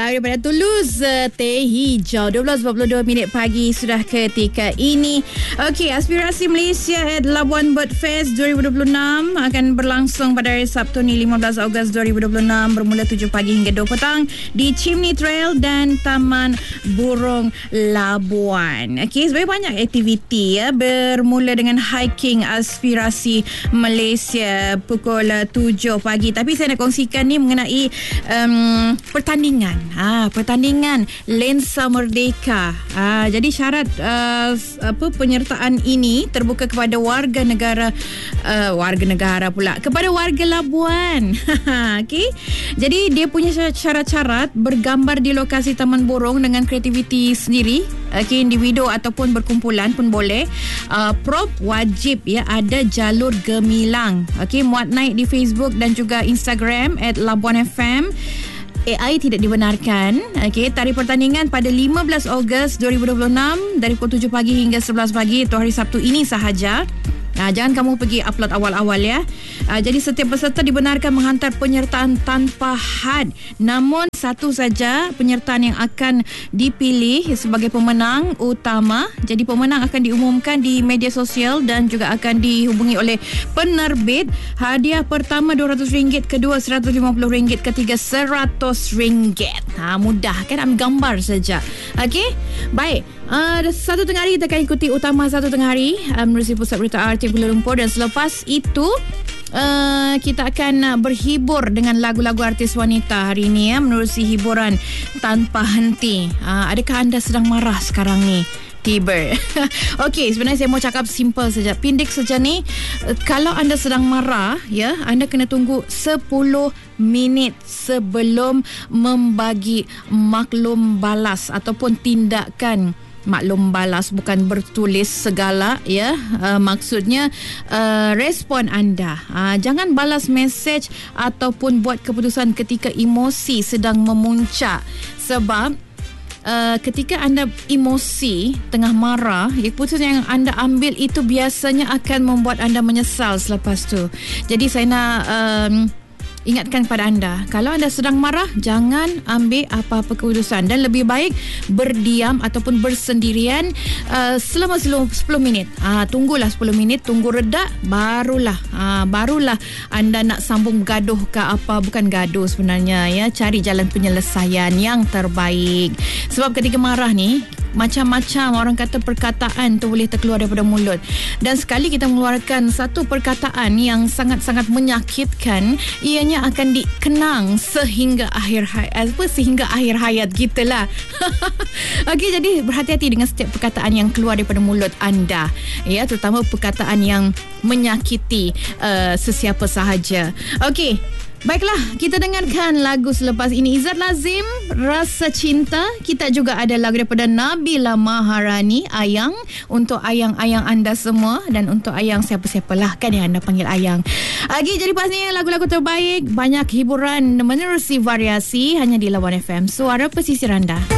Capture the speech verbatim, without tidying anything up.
daripada Toulouse, Teh Hijau. dua belas empat puluh dua minit pagi sudah ketika ini. Okey, aspirasi Malaysia at Labuan Bird Fest dua ribu dua puluh enam akan berlangsung pada hari Sabtu ni lima belas Ogos dua ribu dua puluh enam bermula tujuh pagi hingga dua petang di Chimney Trail dan Taman Burung Labuan. Okey, sebenarnya banyak aktiviti ya, bermula dengan hiking aspirasi Malaysia pukul tujuh pagi. Tapi saya nak kongsikan ni mengenai um, pertandingan. Ha, pertandingan Lensa Merdeka. Ha, jadi syarat uh, apa penyertaan ini terbuka kepada warga negara uh, warga negara pula kepada warga Labuan. Okey. Jadi dia punya syarat-syarat bergambar di lokasi Taman Burung dengan kreativiti sendiri. Okey, individu ataupun berkumpulan pun boleh. Uh, prop wajib ya, ada jalur gemilang. Okey, muat naik di Facebook dan juga Instagram at Labuan F M. A I tidak dibenarkan. Okey, tarikh pertandingan pada lima belas Ogos dua ribu dua puluh enam dari pukul tujuh pagi hingga sebelas pagi, itu hari Sabtu ini sahaja. Nah, jangan kamu pergi upload awal-awal ya. Uh, jadi setiap peserta dibenarkan menghantar penyertaan tanpa had. Namun satu saja penyertaan yang akan dipilih sebagai pemenang utama. Jadi pemenang akan diumumkan di media sosial dan juga akan dihubungi oleh penerbit. Hadiah pertama dua ratus ringgit, kedua seratus lima puluh ringgit, ketiga seratus ringgit. Ha, mudah kan, ambil gambar saja. Okey, baik. Uh, satu tengah hari kita akan ikuti utama satu tengah hari uh, menerusi Pusat Berita R T Kuala Lumpur, dan selepas itu uh, kita akan uh, berhibur dengan lagu-lagu artis wanita hari ini ya, menerusi hiburan tanpa henti. Uh, adakah anda sedang marah sekarang ni? Tiba. Okey, sebenarnya saya mau cakap simple saja, pindik saja ni. Kalau anda sedang marah ya, anda kena tunggu sepuluh minit sebelum membagi maklum balas ataupun tindakan maklum balas, bukan bertulis segala ya. Uh, maksudnya uh, respon anda. Uh, jangan balas mesej ataupun buat keputusan ketika emosi sedang memuncak, sebab Uh, ketika anda emosi tengah marah, keputusan yang anda ambil itu biasanya akan membuat anda menyesal selepas tu. Jadi saya nak um, ingatkan kepada anda, kalau anda sedang marah, jangan ambil apa-apa keputusan dan lebih baik berdiam ataupun bersendirian uh, selama sepuluh minit. Uh, tunggulah sepuluh minit, tunggu reda, barulah uh, barulah anda nak sambung gaduh ke apa. Bukan gaduh sebenarnya ya, cari jalan penyelesaian yang terbaik. Sebab ketika marah ni, macam-macam orang kata perkataan tu boleh terkeluar daripada mulut, dan sekali kita mengeluarkan satu perkataan yang sangat-sangat menyakitkan, ianya akan dikenang sehingga akhir hayat, apa sehingga akhir hayat kita lah. Okey, jadi berhati-hati dengan setiap perkataan yang keluar daripada mulut anda ya, terutama perkataan yang menyakiti uh, sesiapa sahaja. Okey, baiklah, kita dengarkan lagu selepas ini. Izzat Lazim, Rasa Cinta. Kita juga ada lagu daripada Nabila Maharani, Ayang, untuk ayang-ayang anda semua, dan untuk ayang siapa-siapalah kan yang anda panggil ayang. Okey, jadi pastinya lagu-lagu terbaik, banyak hiburan menerusi variasi hanya di Labuan F M, suara pesisir anda.